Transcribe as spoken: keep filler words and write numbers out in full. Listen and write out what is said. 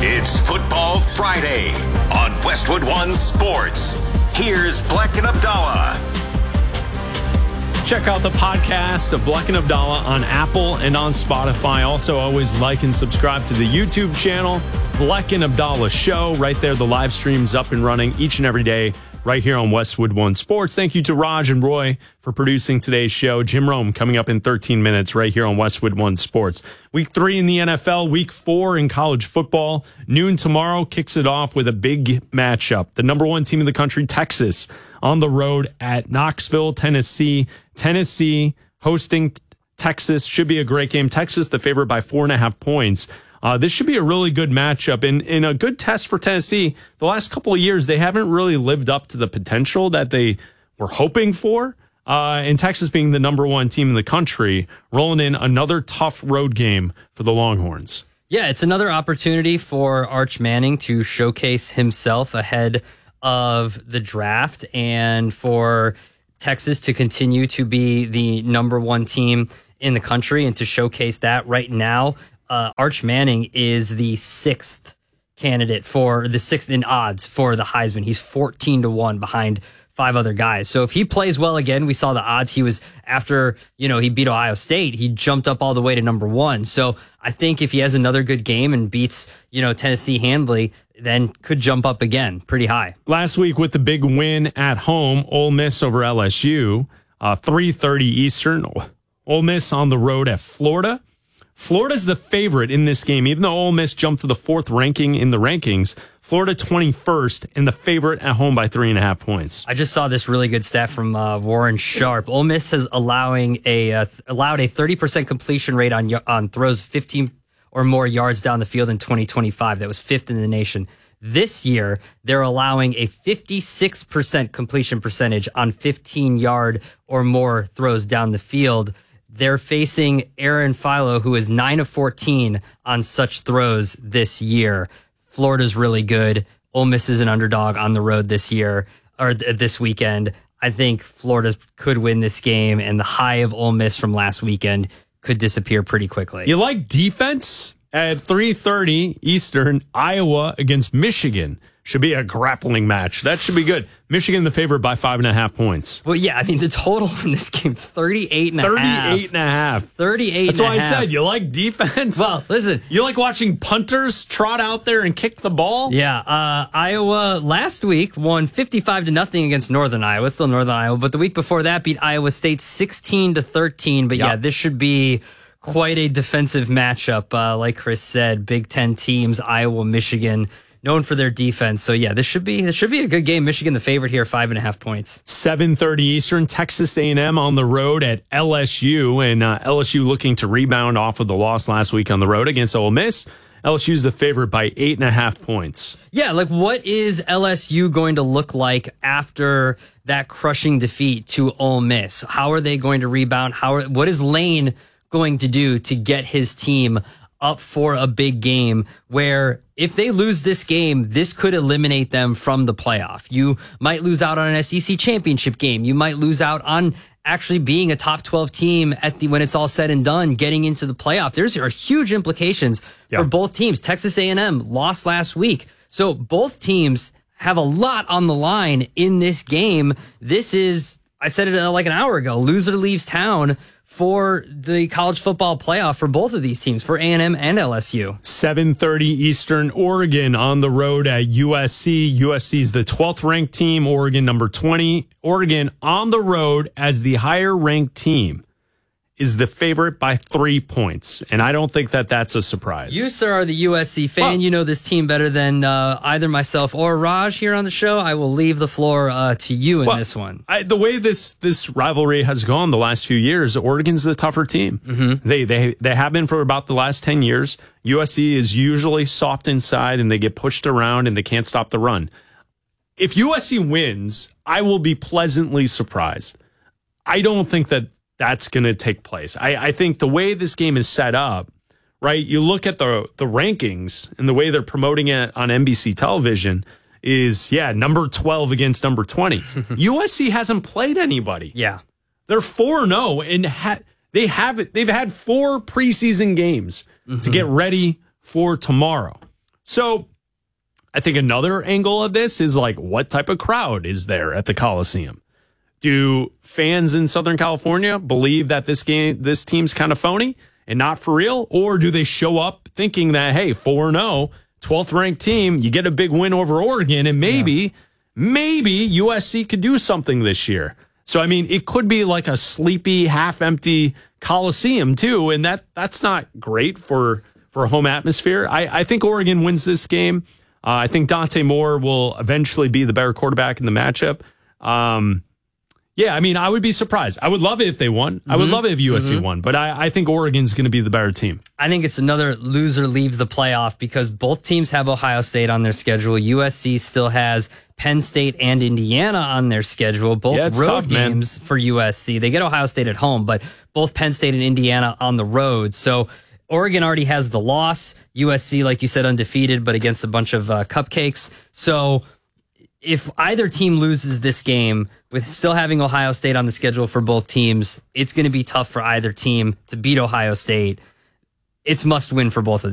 It's Football Friday on Westwood One Sports. Here's Bleck and Abdallah. Check out the podcast of Bleck and Abdallah on Apple and on Spotify. Also, always like and subscribe to the YouTube channel, Bleck and Abdallah Show. Right there, the live stream's up and running each and every day right here on Westwood One Sports. Thank you to Raj and Roy for producing today's show. Jim Rome coming up in thirteen minutes right here on Westwood One Sports. Week three in the N F L, week four in college football. Noon tomorrow kicks it off with a big matchup. The number one team in the country, Texas, on the road at Knoxville, Tennessee. Tennessee hosting Texas should be a great game. Texas, the favorite by four and a half points. Uh, this should be a really good matchup and, and a good test for Tennessee. The last couple of years, they haven't really lived up to the potential that they were hoping for. Uh, and Texas being the number one team in the country, rolling in another tough road game for the Longhorns. Yeah, it's another opportunity for Arch Manning to showcase himself ahead of the draft and for Texas to continue to be the number one team in the country and to showcase that right now. Uh, Arch Manning is the sixth candidate for the sixth in odds for the Heisman. He's fourteen to one behind five other guys. So if he plays well again, we saw the odds. He was after, you know, he beat Ohio State. He jumped up all the way to number one. So I think if he has another good game and beats, you know, Tennessee handily, then could jump up again pretty high. Last week with the big win at home, Ole Miss over L S U, uh, three thirty Eastern. Ole Miss on the road at Florida. Florida's the favorite in this game, even though Ole Miss jumped to the fourth ranking in the rankings. Florida twenty-first and the favorite at home by three and a half points. I just saw this really good stat from uh, Warren Sharp. Ole Miss has allowing a uh, allowed a thirty percent completion rate on on throws fifteen or more yards down the field in twenty twenty-five. That was fifth in the nation. This year, they're allowing a fifty-six percent completion percentage on fifteen-yard or more throws down the field. They're facing Aaron Philo, who is nine of fourteen on such throws this year. Florida's really good. Ole Miss is an underdog on the road this year, or th- this weekend. I think Florida could win this game, and the high of Ole Miss from last weekend could disappear pretty quickly. You like defense? At three thirty Eastern, Iowa against Michigan. Should be a grappling match. That should be good. Michigan the favorite by five and a half points. Well, yeah, I mean, the total in this game, thirty-eight and a half. thirty-eight and a half. thirty-eight That's and why a I half. said you like defense. Well, listen. You like watching punters trot out there and kick the ball? Yeah, uh, Iowa last week won fifty-five to nothing against Northern Iowa, still Northern Iowa, but the week before that beat Iowa State sixteen to thirteen. But yep. yeah, this should be quite a defensive matchup. Uh, like Chris said, Big Ten teams, Iowa, Michigan, known for their defense. So yeah, this should be this should be a good game. Michigan the favorite here, five and a half points. seven thirty Eastern, Texas A and M on the road at L S U, and uh, L S U looking to rebound off of the loss last week on the road against Ole Miss. L S U's the favorite by eight and a half points. Yeah, like what is L S U going to look like after that crushing defeat to Ole Miss? How are they going to rebound? How are, what is Lane going to do to get his team up for a big game where if they lose this game, this could eliminate them from the playoff? You might lose out on an S E C championship game. You might lose out on actually being a top twelve team at the when it's all said and done, getting into the playoff. There's are huge implications yeah. for both teams. Texas A and M lost last week. So both teams have a lot on the line in this game. This is, I said it like an hour ago, loser leaves town for the college football playoff for both of these teams, for A and M and L S U. seven thirty Eastern, Oregon on the road at U S C. U S C is the twelfth ranked team, Oregon number twenty. Oregon on the road as the higher ranked team is the favorite by three points. And I don't think that that's a surprise. You, sir, are the U S C fan. Well, you know this team better than uh, either myself or Raj here on the show. I will leave the floor uh, to you in well, this one. I, the way this this rivalry has gone the last few years, Oregon's the tougher team. Mm-hmm. They, they, they have been for about the last ten years. U S C is usually soft inside, and they get pushed around, and they can't stop the run. If U S C wins, I will be pleasantly surprised. I don't think that that's going to take place. I, I think the way this game is set up, right, you look at the the rankings and the way they're promoting it on N B C television is, yeah, number twelve against number twenty. U S C hasn't played anybody. Yeah. They're four and oh, and ha- they have they've had four preseason games mm-hmm. to get ready for tomorrow. So I think another angle of this is like, what type of crowd is there at the Coliseum? Do fans in Southern California believe that this game, this team's kind of phony and not for real? Or do they show up thinking that, hey, four and oh, twelfth ranked team, you get a big win over Oregon, and maybe, yeah. maybe U S C could do something this year. So, I mean, it could be like a sleepy, half-empty Coliseum, too, and that that's not great for, for a home atmosphere. I, I think Oregon wins this game. Uh, I think Dante Moore will eventually be the better quarterback in the matchup. Um Yeah, I mean, I would be surprised. I would love it if they won. Mm-hmm. I would love it if U S C mm-hmm. won, but I, I think Oregon's going to be the better team. I think it's another loser leaves the playoff because both teams have Ohio State on their schedule. U S C still has Penn State and Indiana on their schedule, both yeah, road tough, games man. for U S C. They get Ohio State at home, but both Penn State and Indiana on the road. So Oregon already has the loss. U S C, like you said, undefeated, but against a bunch of uh, cupcakes. So if either team loses this game, with still having Ohio State on the schedule for both teams, it's going to be tough for either team to beat Ohio State. It's must win for both of them.